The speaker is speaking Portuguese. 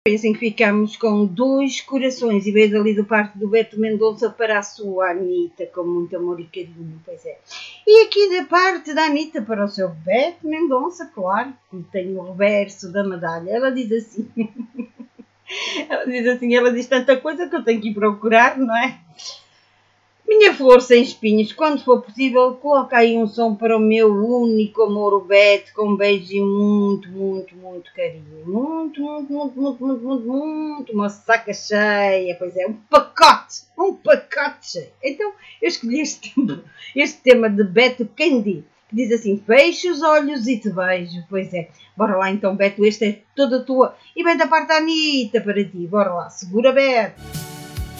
Pensem que ficamos com 2 corações, e veio ali do parte do Beto Mendonça para a sua Anitta, com muito amor e carinho, pois é. E aqui da parte da Anitta para o seu Beto Mendonça, claro, que tem o reverso da medalha. Ela diz assim, ela diz tanta coisa que eu tenho que ir procurar, não é? Minha flor sem espinhos, quando for possível, coloca aí um som para o meu único amor, o Beto, com um beijo e muito, muito, muito carinho. Muito, muito, muito, muito, muito, muito, muito, uma saca cheia, pois é, um pacote cheio. Então, eu escolhi este tema de Beto Candy, que diz assim, fecha os olhos e te beijo, pois é. Bora lá então, Beto, este é toda tua, e vem da parte da Anitta para ti, bora lá, segura, Beto.